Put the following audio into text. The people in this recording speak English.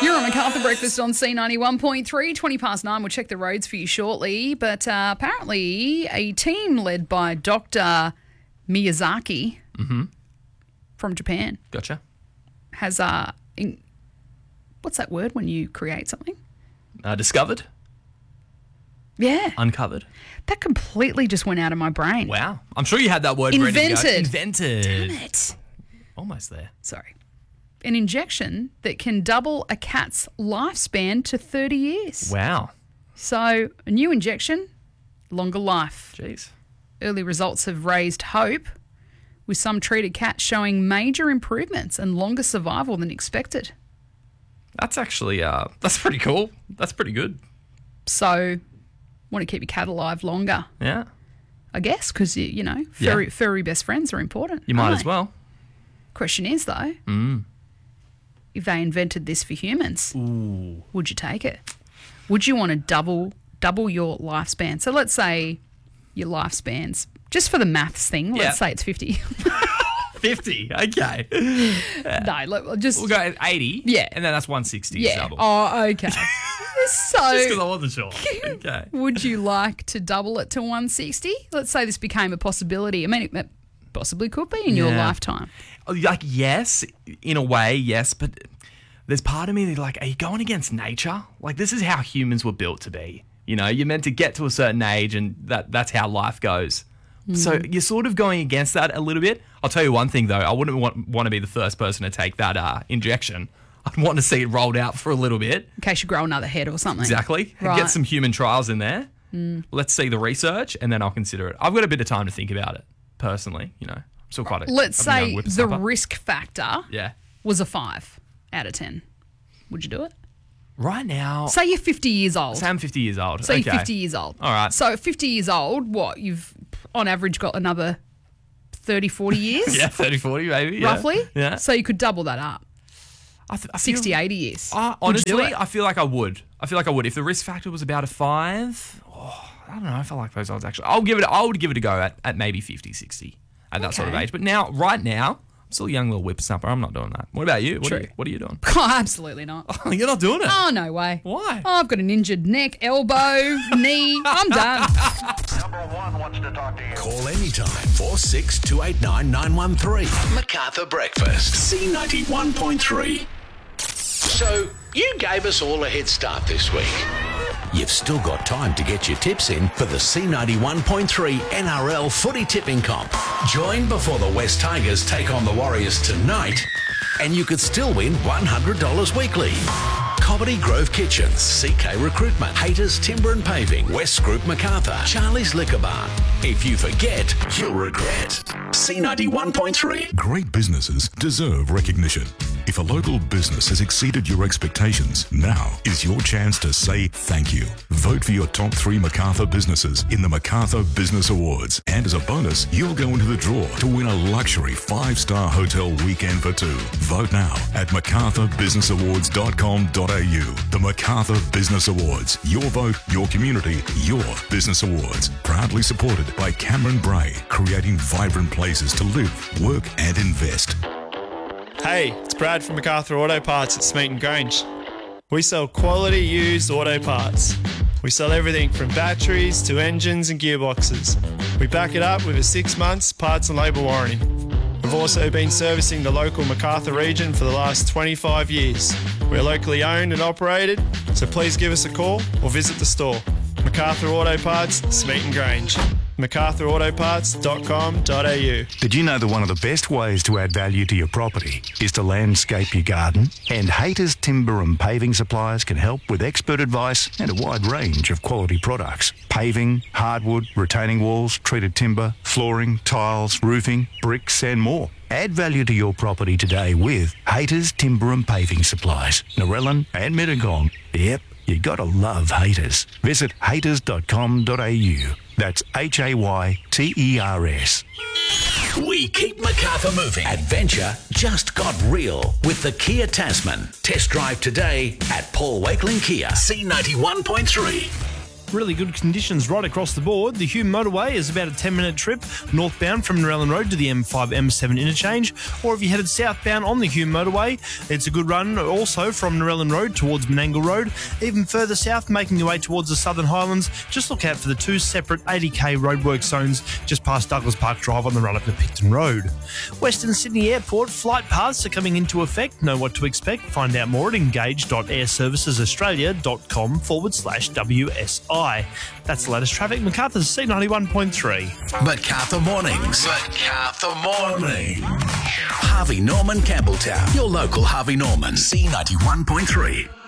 You're on MacArthur Breakfast on C91.3, 20 past 9. We'll check the roads for you shortly. But apparently a team led by Dr. Miyazaki from Japan Gotcha. has, what's that word when you create something? Discovered? Yeah. Uncovered? That completely just went out of my brain. Wow. I'm sure you had that word ready to go. Invented. Invented. Damn it. Almost there. Sorry. An injection that can double a cat's lifespan to 30 years. Wow. So, a new injection, longer life. Jeez. Early results have raised hope, with some treated cats showing major improvements and longer survival than expected. That's actually, that's pretty cool. That's pretty good. So, want to keep your cat alive longer, Yeah. I guess, because, you know, furry best friends are important. You might aren't as they? well. Question is, though, if they invented this for humans, would you take it? Would you want to double your lifespan? So let's say your lifespan's, just for the maths thing, let's say it's 50. 50. Okay. No, look, just... We'll go at 80. Yeah. And then that's 160. yeah. Double. Oh, okay. So... Just because I wasn't sure. Okay. Would you like to double it to 160? Let's say this became a possibility. I mean, it possibly could be in your lifetime. Like, yes, in a way, yes, but there's part of me that's like, are you going against nature? Like, this is how humans were built to be. You know, you're meant to get to a certain age and that's how life goes. So you're sort of going against that a little bit. I'll tell you one thing, though. I wouldn't want to be the first person to take that injection. I'd want to see it rolled out for a little bit. In case you grow another head or something. Exactly. Right. Get some human trials in there. Let's see the research, and then I'll consider it. I've got a bit of time to think about it, personally. You know, I'm still quite a Let's I'm a young say the whippersnapper. risk factor Yeah. was a 5 out of 10. Would you do it? Right now, Say you're 50 years old. say I'm 50 years old. Say okay. you're 50 years old. All right. So 50 years old, what? You've, on average, got another 30, 40 years? Yeah, 30, 40 maybe. Yeah. Roughly? Yeah. So you could double that up. I feel- 60, 80 years. Would you do honestly, it? I feel like I would. If the risk factor was about a 5, I don't know if I like those odds actually. I would give it a go at maybe 50, 60 at that sort of Okay. age. But right now, I'm still a young little whippersnapper. I'm not doing that. What about you? True. What are you doing? Oh, absolutely not. You're not doing it. Oh, no way. Why? Oh, I've got an injured neck, elbow, knee. I'm done. Number one wants to talk to you. Call anytime 46289913. 913. MacArthur Breakfast. C91.3. So, you gave us all a head start this week. You've still got time to get your tips in for the C91.3 NRL footy tipping comp. Join before the West Tigers take on the Warriors tonight, and you could still win $100 weekly. Comedy Grove Kitchens, CK Recruitment, Haters Timber and Paving, West Group MacArthur, Charlie's Liquor Bar. If you forget, you'll regret. C91.3. Great businesses deserve recognition. If a local business has exceeded your expectations, now is your chance to say thank you. Vote for your top 3 MacArthur businesses in the MacArthur Business Awards. And as a bonus, you'll go into the draw to win a luxury 5-star hotel weekend for 2. Vote now at macarthurbusinessawards.com.au. The MacArthur Business Awards. Your vote, your community, your business awards. Proudly supported by Cameron Bray, creating vibrant places to live, work and invest. Hey, it's Brad from MacArthur Auto Parts at Smeaton Grange. We sell quality used auto parts. We sell everything from batteries to engines and gearboxes. We back it up with a 6 months parts and labour warranty. We've also been servicing the local MacArthur region for the last 25 years. We're locally owned and operated, so please give us a call or visit the store. MacArthur Auto Parts, Smeaton Grange. MacArthurAutoparts.com.au. Did you know that one of the best ways to add value to your property is to landscape your garden? And Haters Timber and Paving Suppliers can help with expert advice and a wide range of quality products. Paving, hardwood, retaining walls, treated timber, flooring, tiles, roofing, bricks and more. Add value to your property today with Haters Timber and Paving Supplies, Narellan and Mittagong. Yep, you gotta love Haters. Visit haters.com.au. That's HAYTERS. We keep MacArthur moving. Adventure just got real with the Kia Tasman. Test drive today at Paul Wakeling Kia. C91.3. Really good conditions right across the board. The Hume Motorway is about a 10-minute trip northbound from Narellan Road to the M5-M7 interchange, or if you're headed southbound on the Hume Motorway, it's a good run also from Narellan Road towards Menangle Road. Even further south, making your way towards the Southern Highlands, just look out for the two separate 80k roadwork zones just past Douglas Park Drive on the run up to Picton Road. Western Sydney Airport flight paths are coming into effect. Know what to expect? Find out more at engage.airservicesaustralia.com/WSI. That's the latest traffic. Macarthur's C91.3. Macarthur Mornings. Macarthur Morning. Harvey Norman Campbelltown. Your local Harvey Norman. C91.3.